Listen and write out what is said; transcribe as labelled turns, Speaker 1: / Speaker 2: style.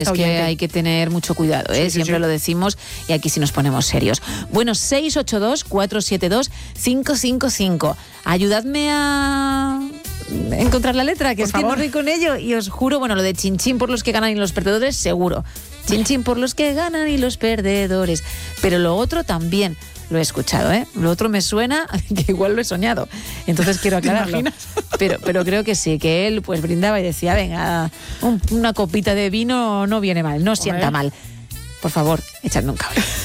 Speaker 1: Es que hay que tener mucho cuidado, ¿eh? Siempre lo decimos y aquí sí nos ponemos serios. Bueno, 682-472-555. Ayudadme a encontrar la letra, que es que no doy con ello. Y os juro, bueno, lo de chin chin por los que ganan y los perdedores, seguro. Chin chin por los que ganan y los perdedores. Pero lo otro también lo he escuchado, ¿eh? Lo otro me suena que igual lo he soñado. Entonces quiero aclararlo. Pero creo que sí, que él pues brindaba y decía, venga, una copita de vino no viene mal, no sienta mal. Por favor, echadme un cable.